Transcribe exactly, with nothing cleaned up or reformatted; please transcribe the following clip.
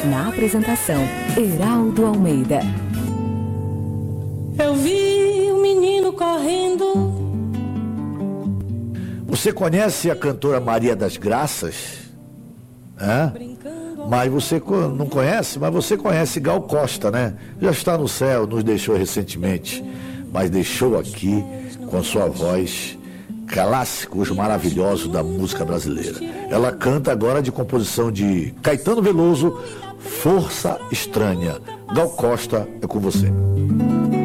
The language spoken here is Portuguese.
Na apresentação, Heraldo Almeida. Eu vi um menino correndo. Você conhece a cantora Maria das Graças? É? Mas você não conhece? Mas você conhece Gal Costa, né? Já está no céu, nos deixou recentemente, mas deixou aqui com sua voz clássicos maravilhosos da música brasileira. Ela canta agora de composição de Caetano Veloso, Força Estranha. Gal Costa, é com você.